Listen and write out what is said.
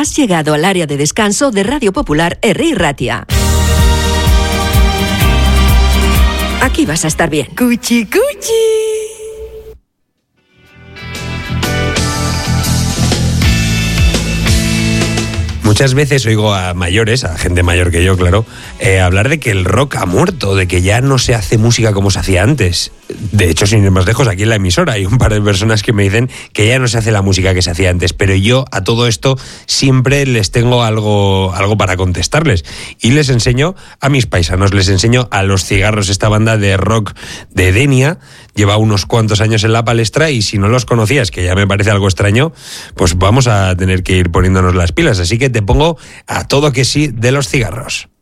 Has llegado al área de descanso de Radio Popular Herri Ratia. Aquí vas a estar bien. Cuchi, cuchi. Muchas veces oigo a mayores, a gente mayor que yo, claro, hablar de que el rock ha muerto, de que ya no se hace música como se hacía antes. De hecho, sin ir más lejos, aquí en la emisora hay un par de personas que me dicen que ya no se hace la música que se hacía antes, pero yo a todo esto siempre les tengo algo para contestarles. Y les enseño a mis paisanos, les enseño a Los Cigarros, esta banda de rock de Denia. Lleva unos cuantos años en la palestra y si no los conocías, que ya me parece algo extraño, pues vamos a tener que ir poniéndonos las pilas. Así que te pongo A Todo Que Sí de Los Cigarros.